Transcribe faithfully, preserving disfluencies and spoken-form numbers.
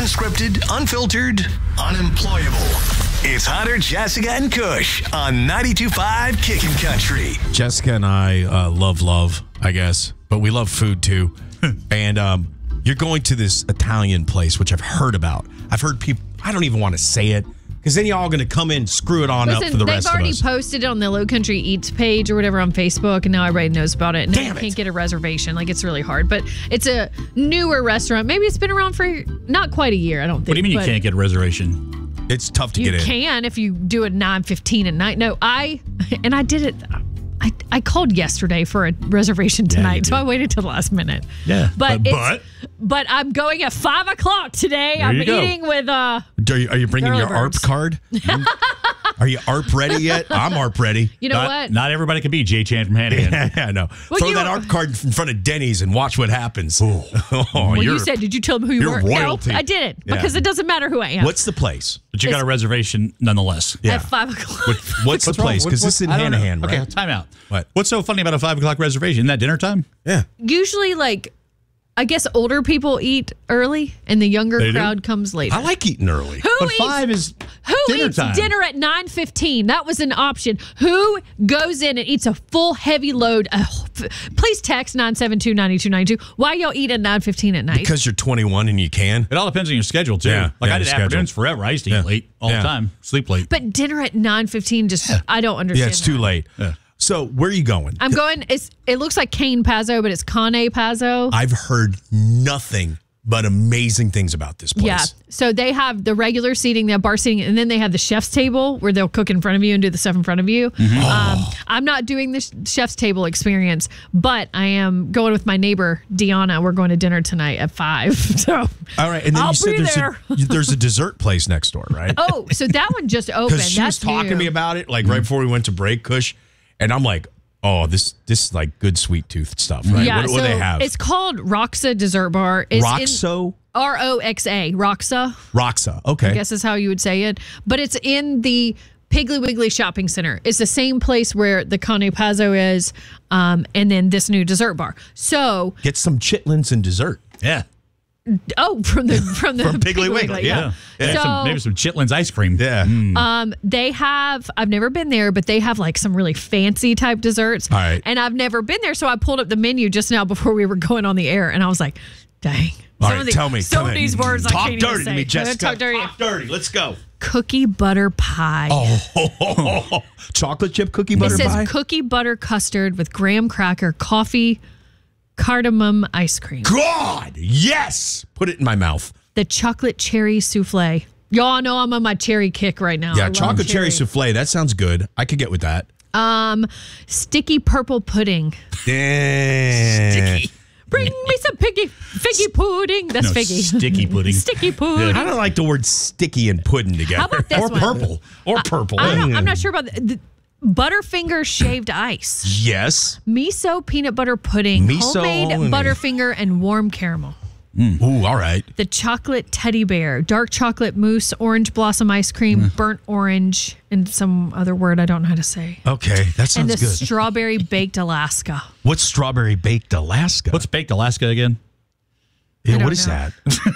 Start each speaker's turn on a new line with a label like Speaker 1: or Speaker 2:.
Speaker 1: Unscripted, unfiltered, unemployable. It's Hunter, Jessica, and Kush on ninety-two point five Kickin' Country.
Speaker 2: Jessica and I uh, love love, I guess, but we love food too. And um, you're going to this Italian place, which I've heard about. I've heard people, I don't even want to say it, because then y'all going to come in and screw it on
Speaker 3: Listen,
Speaker 2: up for the rest of us.
Speaker 3: they've already posted it on the Low Country Eats page or whatever on Facebook, and now everybody knows about it. And
Speaker 2: Damn
Speaker 3: I can't
Speaker 2: it.
Speaker 3: get a reservation. Like, it's really hard. But it's a newer restaurant. Maybe it's been around for not quite a year, I don't think.
Speaker 4: What do you mean you
Speaker 3: but
Speaker 4: can't get a reservation?
Speaker 2: It's tough to
Speaker 3: You
Speaker 2: get in.
Speaker 3: can if you do it nine fifteen at night. No, I, and I did it. I, I called yesterday for a reservation tonight, so I waited till the last minute.
Speaker 4: Yeah,
Speaker 3: But,
Speaker 4: but-
Speaker 3: it's, but I'm going at five o'clock today.
Speaker 4: There
Speaker 3: I'm
Speaker 4: you go.
Speaker 3: eating with uh.
Speaker 2: Are you, are you bringing your A R P
Speaker 3: Thurlebirds.
Speaker 2: card? Are you A R P ready yet? I'm A R P ready.
Speaker 3: You know
Speaker 4: not,
Speaker 3: what?
Speaker 4: Not everybody can be Jay Chan from Hanahan.
Speaker 2: Yeah, I know.
Speaker 3: Well,
Speaker 2: Throw
Speaker 3: you
Speaker 2: that
Speaker 3: know-
Speaker 2: A R P card in front of Denny's and watch what happens. Oh,
Speaker 3: Well,
Speaker 2: you're,
Speaker 3: you said, did you tell them who you
Speaker 2: you're
Speaker 3: were?
Speaker 2: royalty.
Speaker 3: No, I didn't
Speaker 2: Yeah.
Speaker 3: because it doesn't matter who I am.
Speaker 2: What's the place?
Speaker 4: But you got a reservation nonetheless.
Speaker 2: Yeah.
Speaker 3: At five o'clock?
Speaker 2: What's the place? Because this is in
Speaker 4: I don't know.
Speaker 2: Hanahan, right?
Speaker 4: Okay, time out.
Speaker 2: What?
Speaker 4: What's so funny about a five o'clock reservation? Isn't that dinner time?
Speaker 2: Yeah.
Speaker 3: Usually, like, I guess older people eat early, and the younger
Speaker 4: They do?
Speaker 3: crowd comes later.
Speaker 2: I like eating early.
Speaker 3: Who
Speaker 4: But
Speaker 3: eats,
Speaker 4: five is
Speaker 3: who
Speaker 4: dinner
Speaker 3: eats
Speaker 4: time.
Speaker 3: dinner at nine fifteen? That was an option. Who goes in and eats a full heavy load? Uh, please text nine seven two, nine two nine two. Why y'all eat at nine fifteen at night?
Speaker 2: Because you're twenty-one and you can.
Speaker 4: It all depends on your schedule, too.
Speaker 2: Yeah,
Speaker 4: like
Speaker 2: yeah,
Speaker 4: I did
Speaker 2: the schedule.
Speaker 4: afternoons forever. I used to eat
Speaker 2: Yeah.
Speaker 4: late all
Speaker 2: Yeah.
Speaker 4: the time, sleep late.
Speaker 3: But dinner at nine fifteen, just I don't understand.
Speaker 2: Yeah, it's
Speaker 3: that.
Speaker 2: too late.
Speaker 4: Yeah.
Speaker 2: So where are you going?
Speaker 3: I'm going. It's it looks like Cane Pazzo, but it's Cane Pazzo.
Speaker 2: I've heard nothing but amazing things about this place.
Speaker 3: Yeah. So they have the regular seating, they have bar seating, and then they have the chef's table where they'll cook in front of you and do the stuff in front of you.
Speaker 2: Mm-hmm.
Speaker 3: Um, I'm not doing the sh- chef's table experience, but I am going with my neighbor, Deanna. We're going to dinner tonight at five. So,
Speaker 2: All right, and then
Speaker 3: I'll
Speaker 2: you said
Speaker 3: be
Speaker 2: there's
Speaker 3: there.
Speaker 2: a, there's a dessert place next door, right?
Speaker 3: oh, so that one just opened.
Speaker 2: Because she was
Speaker 3: That's
Speaker 2: talking to
Speaker 3: new.
Speaker 2: me about it like right before we went to break, Kush, and I'm like, oh, this this is like good sweet tooth stuff, right?
Speaker 3: Yeah,
Speaker 2: what,
Speaker 3: so
Speaker 2: what do they have?
Speaker 3: it's called Roxa Dessert Bar. It's in-
Speaker 2: Roxo?
Speaker 3: R O X A, Roxa.
Speaker 2: Roxa. Okay.
Speaker 3: I guess is how you would say it. But it's in the Piggly Wiggly Shopping Center. It's the same place where the Cane Pazzo is, um, and then this new dessert bar. So,
Speaker 2: Get some chitlins and dessert.
Speaker 4: Yeah.
Speaker 3: oh, from the from the
Speaker 2: From Piggly Wiggly,
Speaker 4: Yeah. yeah.
Speaker 3: So,
Speaker 4: some, maybe some Chitlins ice cream.
Speaker 2: Yeah.
Speaker 3: um, they have. I've never been there, but they have like some really fancy type desserts.
Speaker 2: All right.
Speaker 3: And I've never been there, so I pulled up the menu just now before we were going on the air, and I was like, dang.
Speaker 2: All
Speaker 3: Some
Speaker 2: right,
Speaker 3: of the-
Speaker 2: tell me.
Speaker 3: Some
Speaker 2: tell
Speaker 3: of
Speaker 2: me.
Speaker 3: these words
Speaker 2: Talk
Speaker 3: I can't
Speaker 2: dirty
Speaker 3: even
Speaker 2: to
Speaker 3: say.
Speaker 2: me, Jessica.
Speaker 3: Talk dirty.
Speaker 2: Talk dirty. Let's go.
Speaker 3: Cookie butter pie.
Speaker 2: Oh, chocolate chip cookie butter
Speaker 3: It says
Speaker 2: pie?
Speaker 3: cookie butter custard with graham cracker, coffee, cardamom ice cream.
Speaker 2: God, yes. Put it in my mouth.
Speaker 3: The chocolate cherry souffle. Y'all know I'm on my cherry kick right now. I
Speaker 2: Yeah,
Speaker 3: love
Speaker 2: chocolate cherry souffle. That sounds good. I could get with that.
Speaker 3: Um, sticky purple pudding.
Speaker 2: Damn.
Speaker 3: Bring me some piggy figgy pudding. That's
Speaker 4: No,
Speaker 3: figgy.
Speaker 4: sticky pudding.
Speaker 3: Sticky pudding.
Speaker 2: I don't like the word sticky and pudding together.
Speaker 3: How about this
Speaker 2: or
Speaker 3: one?
Speaker 2: purple. Or purple.
Speaker 3: I don't, I'm not sure about the, the Butterfinger shaved ice.
Speaker 2: Yes.
Speaker 3: Miso peanut butter pudding.
Speaker 2: Miso
Speaker 3: homemade
Speaker 2: only.
Speaker 3: Butterfinger and warm caramel.
Speaker 2: Ooh, all right.
Speaker 3: The chocolate teddy bear, dark chocolate mousse, orange blossom ice cream, burnt orange, and some other word I don't know how to say.
Speaker 2: Okay, that
Speaker 3: And
Speaker 2: sounds
Speaker 3: the
Speaker 2: good.
Speaker 3: strawberry baked Alaska.
Speaker 2: What's strawberry baked Alaska?
Speaker 4: What's baked Alaska again?
Speaker 2: yeah,
Speaker 3: I
Speaker 2: what
Speaker 3: don't
Speaker 2: is
Speaker 3: know.
Speaker 2: that?